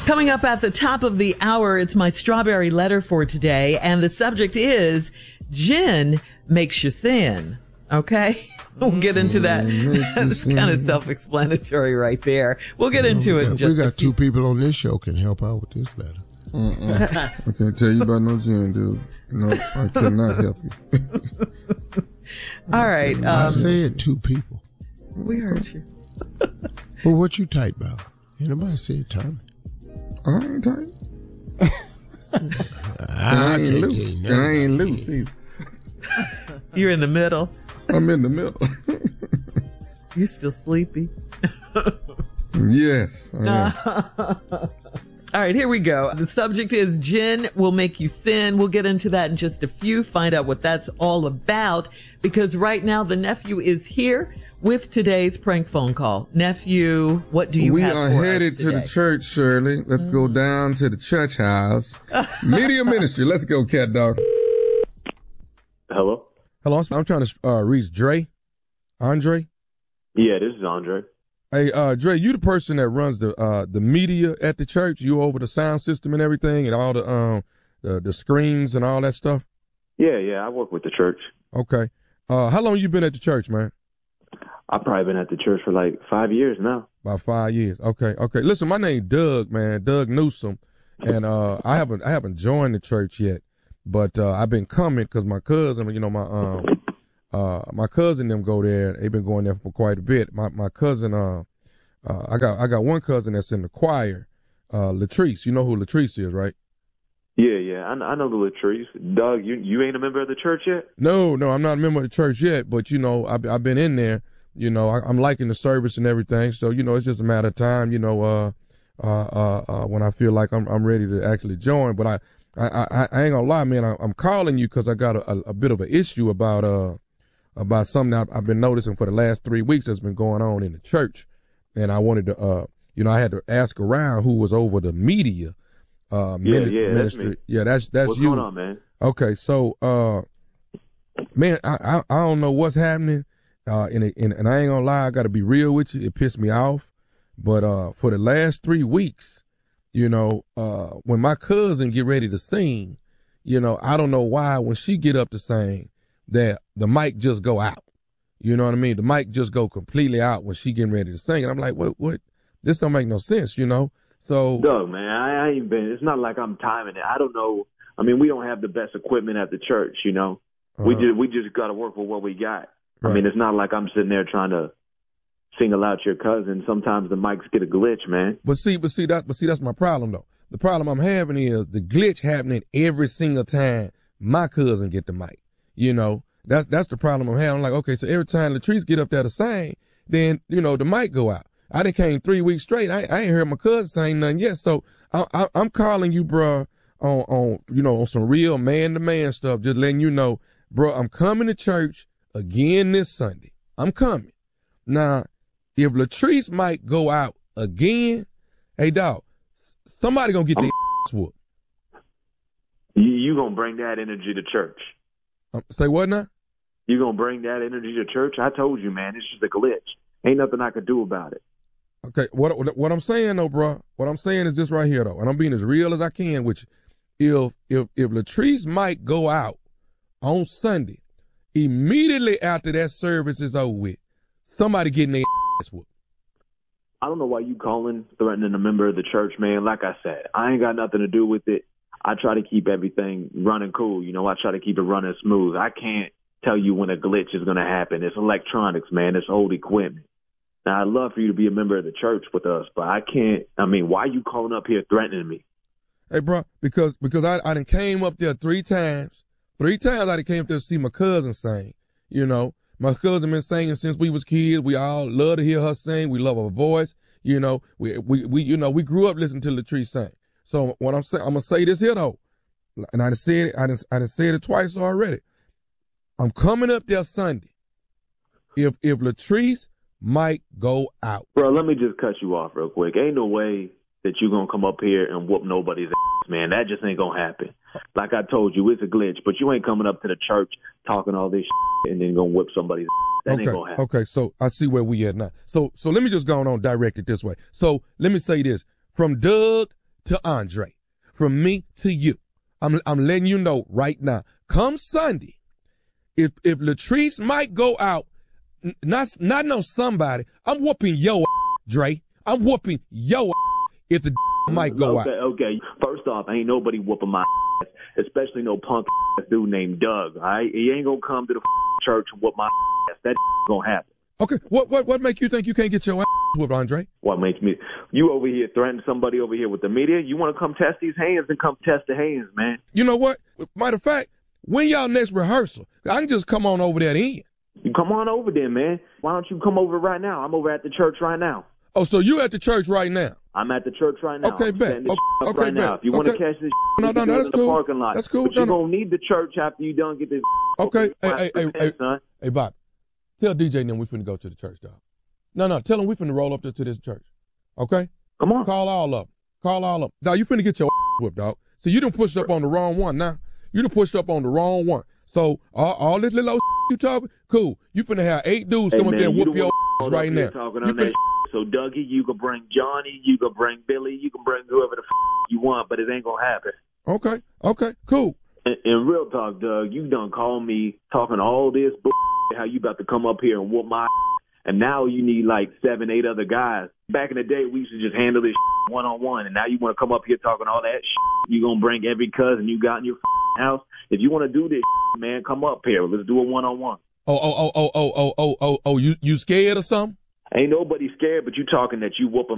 Coming up at the top of the hour, it's my strawberry letter for today, and the subject is gin makes you thin. Okay? We'll get into that. It's kind of self-explanatory right there. We'll get into it in just We got two people on this show can help out with this letter. I can't tell you about no gin, dude. No, I cannot help you. All right. I said two people. We heard you. Well, what you type about? Anybody said Tommy? I ain't tight. I ain't loose. And I ain't loose either. You're in the middle. I'm in the middle. You still sleepy? Yes, I am. All right, here we go. The subject is gin will make you thin. We'll get into that in just a few, find out what that's all about, because right now the nephew is here with today's prank phone call. Nephew, what do you have for us today? We are headed to the church, Shirley. Let's go down to the church house. Media Ministry. Let's go, cat dog. Hello? Hello, I'm trying to reach Dre. Andre? Yeah, this is Andre. Hey, Dre, you the person that runs the media at the church? You over the sound system and everything and all the screens and all that stuff? Yeah, I work with the church. Okay. How long you been at the church, man? I've probably been at the church for like 5 years now. About 5 years. Okay. Listen, my name's Doug, man, Doug Newsom, and I haven't joined the church yet, but I've been coming because my cousin, my cousin them go there. They've been going there for quite a bit. My cousin, I got one cousin that's in the choir, Latrice. You know who Latrice is, right? Yeah, I know the Latrice. Doug, you ain't a member of the church yet? No, I'm not a member of the church yet, but I've been in there. I'm liking the service and everything, so it's just a matter of time. When I feel like I'm ready to actually join. But I ain't gonna lie, man. I'm calling you because I got a bit of an issue about something that I've been noticing for the last 3 weeks that's been going on in the church, and I wanted to I had to ask around who was over the media ministry. That's what's you. What's going on, man? Okay, so man, I don't know what's happening. And I ain't gonna lie, I gotta be real with you. It pissed me off. But for the last 3 weeks, when my cousin get ready to sing, I don't know why when she get up to sing that the mic just go out. You know what I mean? The mic just go completely out when she getting ready to sing. And I'm like, what? This don't make no sense, So Doug, man, I ain't been. It's not like I'm timing it. I don't know. I mean, we don't have the best equipment at the church, We just got to work with what we got. Right. I mean, it's not like I'm sitting there trying to single out your cousin. Sometimes the mics get a glitch, man. But see, that's my problem though. The problem I'm having is the glitch happening every single time my cousin get the mic. That's the problem I'm having. I'm like, okay, so every time Latrice get up there to sing, then the mic go out. I done came 3 weeks straight. I ain't heard my cousin sing nothing yet. So I'm calling you, bruh, on some real man-to-man stuff, just letting you know, bruh, I'm coming to church again this Sunday. I'm coming. Now, if Latrice might go out again, hey, dog, somebody gonna get their ass whooped. You gonna bring that energy to church. Say what now? You gonna bring that energy to church? I told you, man, it's just a glitch. Ain't nothing I could do about it. Okay, what I'm saying though, bro, what I'm saying is this right here though, and I'm being as real as I can with you. If Latrice might go out on Sunday, immediately after that service is over with, somebody getting their ass whooped. I don't know why you calling, threatening a member of the church, man. Like I said, I ain't got nothing to do with it. I try to keep everything running cool. I try to keep it running smooth. I can't tell you when a glitch is going to happen. It's electronics, man. It's old equipment. Now, I'd love for you to be a member of the church with us, but I can't. I mean, why are you calling up here threatening me? Hey, bro, because I done came up there 3 times. 3 times I done came up there to see my cousin sing. My cousin been singing since we was kids. We all love to hear her sing. We love her voice. We grew up listening to Latrice sing. So what I'm gonna say this here though, and I done said it twice already. I'm coming up there Sunday. If Latrice might go out. Bro, let me just cut you off real quick. Ain't no way that you gonna come up here and whoop nobody's ass, man. That just ain't gonna happen. Like I told you, it's a glitch, but you ain't coming up to the church talking all this and then gonna whip somebody's ass. That ain't gonna happen. Okay, so I see where we at now. So let me just go on direct it this way. So let me say this. From Doug to Andre, from me to you. I'm letting you know right now. Come Sunday, if Latrice might go out, not know somebody, I'm whooping your ass, Dre. I'm whooping your ass if the might go out. Okay. First off, ain't nobody whooping my ass, especially no punk ass dude named Doug. All right, he ain't gonna come to the church and whoop my ass. That gonna happen. Okay, what make you think you can't get your ass whooped, Andre? What makes me? You over here threatening somebody over here with the media? You want to come test these hands? Then come test the hands, man. You know what? Matter of fact, when y'all next rehearsal, I can just come on over there then. You come on over there, man. Why don't you come over right now? I'm over at the church right now. Oh, so you at the church right now? I'm at the church right now. Okay, bet. Okay, right now. If you want to catch this, no, that's in the cool. parking lot. That's cool. But you're gonna need the church after you done get this. Okay, son. Hey, Bob, tell DJ and them we finna go to the church, dog. No, tell them we finna roll up to this church. Okay? Come on. Call all up. Dog, you finna get your whipped, dog. So you done pushed up on the wrong one now. You done pushed up on the wrong one. So all this little you talking, cool. You finna have 8 dudes come up there and whoop your right now. So Dougie, you can bring Johnny, you can bring Billy, you can bring whoever the you want, but it ain't gonna happen. Okay, cool. And real talk, Doug, you done called me talking all this how you about to come up here and whoop my and now you need like 7, 8 other guys. Back in the day, we used to just handle this one-on-one, and now you want to come up here talking all that you gonna bring every cousin you got in your house. If you want to do this, man, come up here. Let's do a one-on-one. You scared or something? Ain't nobody scared, but you talking that you whoop 'em